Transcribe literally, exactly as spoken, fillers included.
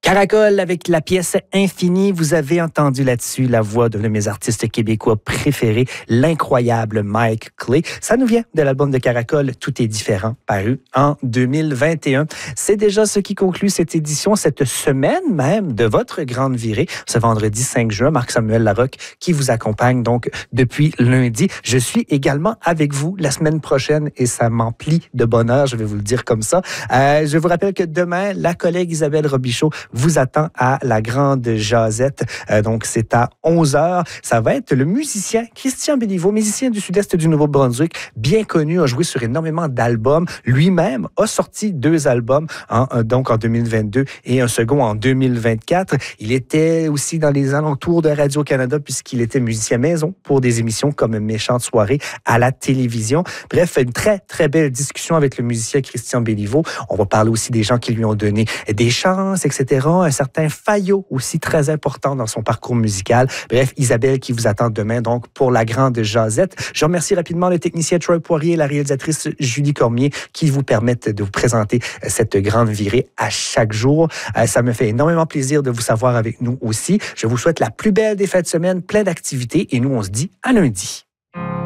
Caracol avec la pièce Infinie. Vous avez entendu là-dessus la voix de l'un de mes artistes québécois préférés, l'incroyable Mike Clay. Ça nous vient de l'album de Caracol, Tout est différent, paru en deux mille vingt et un. C'est déjà ce qui conclut cette édition, cette semaine même de votre grande virée. Ce vendredi cinq juin, Marc-Samuel Larocque qui vous accompagne donc depuis lundi. Je suis également avec vous la semaine prochaine et ça m'emplit de bonheur, je vais vous le dire comme ça. Euh, je vous rappelle que demain, la collègue Isabelle Robichaud vous attend à la Grande Jazette. Euh, donc, c'est à onze heures. Ça va être le musicien Christian Béliveau, musicien du sud-est du Nouveau-Brunswick, bien connu, a joué sur énormément d'albums. Lui-même a sorti deux albums, hein, donc en deux mille vingt-deux et un second en deux mille vingt-quatre. Il était aussi dans les alentours de Radio-Canada puisqu'il était musicien maison pour des émissions comme Méchante soirée à la télévision. Bref, une très, très belle discussion avec le musicien Christian Béliveau. On va parler aussi des gens qui lui ont donné des chances, et cetera. Un certain Fayot aussi très important dans son parcours musical. Bref, Isabelle qui vous attend demain donc pour la Grande Jazette. Je remercie rapidement le technicien Troy Poirier et la réalisatrice Julie Cormier qui vous permettent de vous présenter cette grande virée à chaque jour. Ça me fait énormément plaisir de vous savoir avec nous aussi. Je vous souhaite la plus belle des fêtes de semaine, plein d'activités et nous on se dit à lundi.